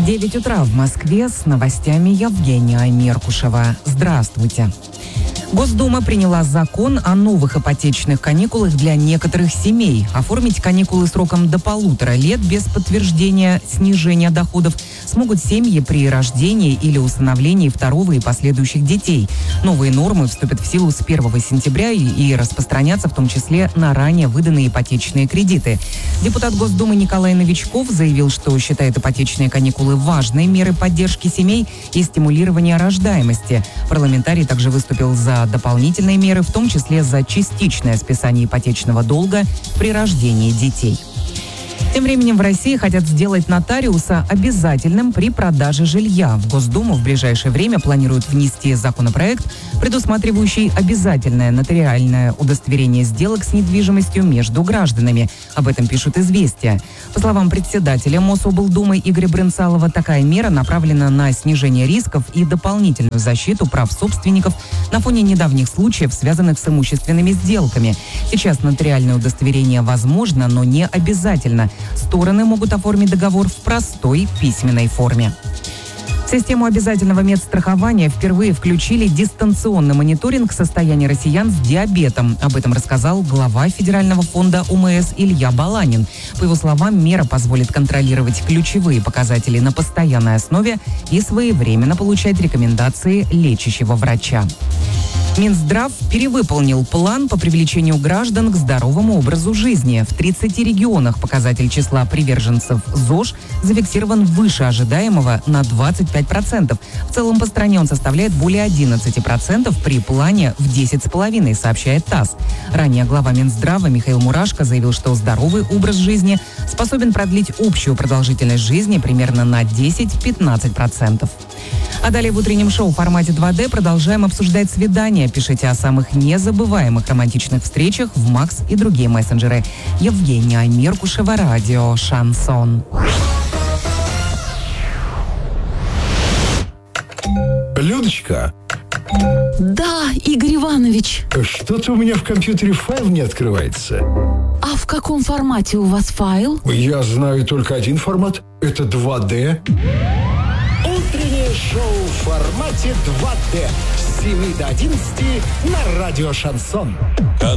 9 утра в Москве, с новостями Евгения Меркушева. Здравствуйте. Госдума приняла закон о новых ипотечных каникулах для некоторых семей. Оформить каникулы сроком до 1,5 лет без подтверждения снижения доходов смогут семьи при рождении или усыновлении второго и последующих детей. Новые нормы вступят в силу с 1 сентября и распространятся в том числе на ранее выданные ипотечные кредиты. Депутат Госдумы Николай Новичков заявил, что считает ипотечные каникулы важной мерой поддержки семей и стимулирования рождаемости. Парламентарий также выступил за дополнительные меры, в том числе за частичное списание ипотечного долга при рождении детей. Тем временем в России хотят сделать нотариуса обязательным при продаже жилья. В Госдуму в ближайшее время планируют внести законопроект, предусматривающий обязательное нотариальное удостоверение сделок с недвижимостью между гражданами. Об этом пишут «Известия». По словам председателя Мособлдумы Игоря Брынцалова, такая мера направлена на снижение рисков и дополнительную защиту прав собственников на фоне недавних случаев, связанных с имущественными сделками. Сейчас нотариальное удостоверение возможно, но не обязательно. Стороны могут оформить договор в простой письменной форме. В систему обязательного медстрахования впервые включили дистанционный мониторинг состояния россиян с диабетом. Об этом рассказал глава Федерального фонда ОМС Илья Баланин. По его словам, мера позволит контролировать ключевые показатели на постоянной основе и своевременно получать рекомендации лечащего врача. Минздрав перевыполнил план по привлечению граждан к здоровому образу жизни. В 30 регионах показатель числа приверженцев ЗОЖ зафиксирован выше ожидаемого на 25%. В целом по стране он составляет более 11% при плане в 10,5%, сообщает ТАСС. Ранее глава Минздрава Михаил Мурашко заявил, что здоровый образ жизни способен продлить общую продолжительность жизни примерно на 10-15%. А далее в утреннем шоу в формате 2D продолжаем обсуждать свидания. Пишите о самых незабываемых романтичных встречах в Макс и другие мессенджеры. Евгения Меркушева, радио «Шансон». Людочка. Да, Игорь Иванович. Что-то у меня в компьютере файл не открывается. А в каком формате у вас файл? Я знаю только один формат. Это 2D. Утреннее шоу в формате 2D с 7 до 11 на радио «Шансон».